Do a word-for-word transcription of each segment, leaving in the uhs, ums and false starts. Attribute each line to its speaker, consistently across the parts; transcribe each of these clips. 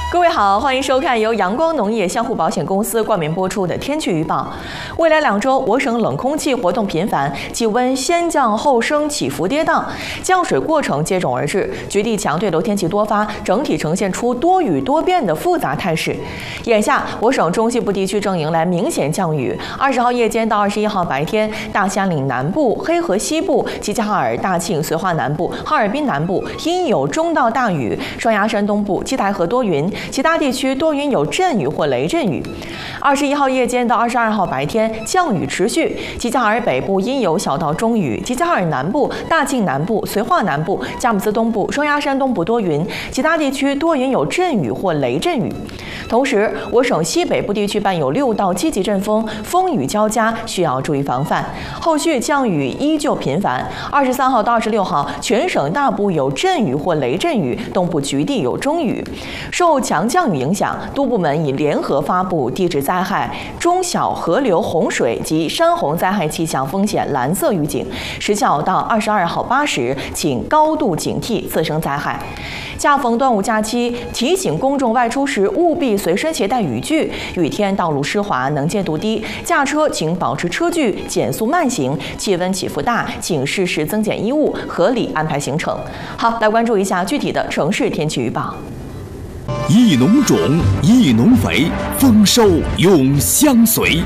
Speaker 1: 各位好，欢迎收看由阳光农业相互保险公司冠名播出的天气预报。未来两周，我省冷空气活动频繁，气温先降后升，起伏跌宕，降水过程接踵而至，局地强对流天气多发，整体呈现出多雨多变的复杂态势。眼下，我省中西部地区正迎来明显降雨。二十号夜间到二十一号白天，大兴安岭南部、黑河西部、齐齐哈尔、大庆、绥化南部、哈尔滨南部阴有中到大雨，双鸭山东部、七台河多云。其他地区多云有阵雨或雷阵雨。二十一号夜间到二十二号白天，降雨持续。齐齐哈尔北部阴有小到中雨，齐齐哈尔南部、大庆南部、绥化南部、佳木斯东部、双鸭山东部多云，其他地区多云有阵雨或雷阵雨。同时，我省西北部地区伴有六到七级阵风，风雨交加，需要注意防范。后续降雨依旧频繁。二十三号到二十六号，全省大部有阵雨或雷阵雨，东部局地有中雨。受强降雨影响，多部门已联合发布地质灾害、中小河流洪水及山洪灾害气象风险蓝色预警，时效到二十二号八时，请高度警惕自身灾害。恰逢端午假期，提醒公众外出时务必随身携带雨具。雨天道路湿滑，能见度低，驾车请保持车距，减速慢行。气温起伏大，请适时增减衣物，合理安排行程。好，来关注一下具体的城市天气预报。
Speaker 2: 益农种，益农肥，丰收永相随。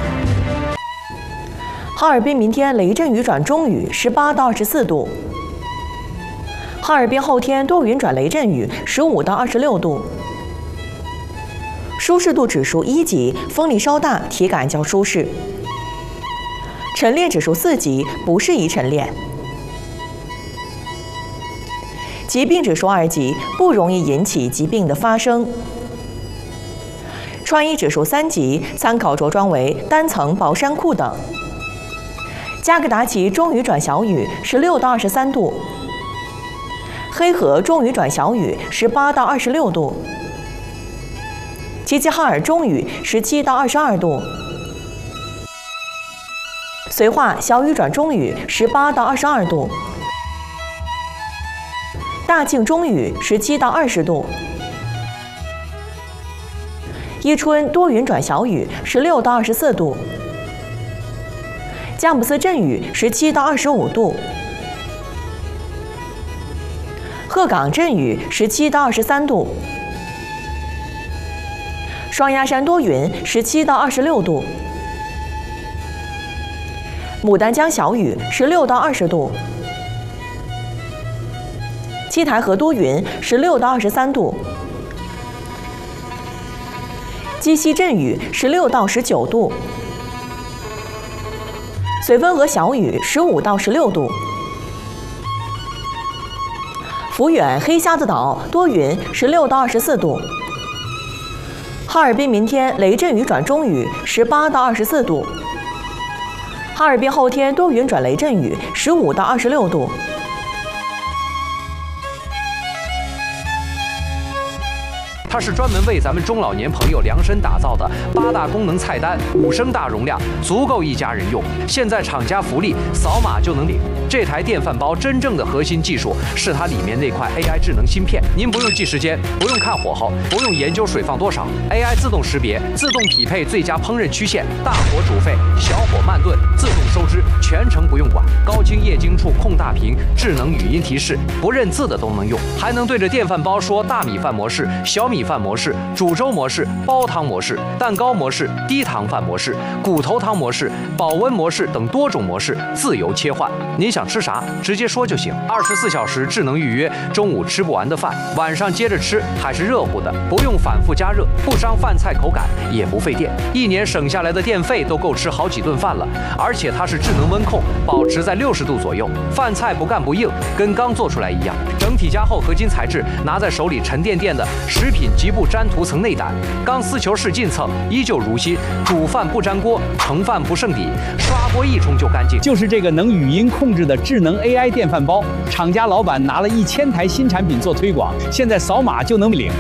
Speaker 1: 哈尔滨明天雷阵雨转中雨，十八到二十四度。哈尔滨后天多云转雷阵雨，十五到二十六度。舒适度指数一级，风力稍大，体感较舒适。晨练指数四级，不适宜晨练。疾病指数二级，不容易引起疾病的发生。穿衣指数三级，参考着装为单层薄衫裤等。加格达奇中雨转小雨，十六到二十三度。黑河中雨转小雨，十八到二十六度。齐齐哈尔中雨，十七到二十二度。绥化小雨转中雨，十八到二十二度。大庆中雨，十七到二十度。伊春多云转小雨，十六到二十四度。佳木斯阵雨，十七到二十五度。鹤岗阵雨，十七到二十三度。双鸭山多云，十七到二十六度。牡丹江小雨，十六到二十度。七台河多云，十六到二十三度。鸡西阵雨，十六到十九度。绥芬河小雨，十五到十六度。抚远黑瞎子岛多云，十六到二十四度。哈尔滨明天雷阵雨转中雨，十八到二十四度。哈尔滨后天多云转雷阵雨，十五到二十六度。
Speaker 3: 它是专门为咱们中老年朋友量身打造的八大功能菜单，五升大容量，足够一家人用。现在厂家福利，扫码就能领。这台电饭煲真正的核心技术是它里面那块 A I 智能芯片，您不用记时间，不用看火候，不用研究水放多少 ，A I 自动识别，自动匹配最佳烹饪曲线，大火煮沸，小火慢炖，自动收汁，全程不用管。高清液晶触控大屏，智能语音提示，不认字的都能用，还能对着电饭煲说大米饭模式、小米饭模式、煮粥模式、煲汤模式、蛋糕模式、低糖饭模式、骨头汤模式、保温模式等多种模式自由切换。您想吃啥，直接说就行。二十四小时智能预约，中午吃不完的饭，晚上接着吃，还是热乎的，不用反复加热，不伤饭菜口感，也不费电。一年省下来的电费都够吃好几顿饭了。而且它是智能温控，保持在六十度左右，饭菜不干不硬，跟刚做出来一样。整体加厚合金材质，拿在手里沉甸甸的，食品极不粘涂层内胆，钢丝球使劲蹭，依旧如新。煮饭不粘锅，盛饭不剩底，刷锅一冲就干净。
Speaker 4: 就是这个能语音控制的智能 A I 电饭煲，厂家老板拿了一千台新产品做推广，现在扫码就能领。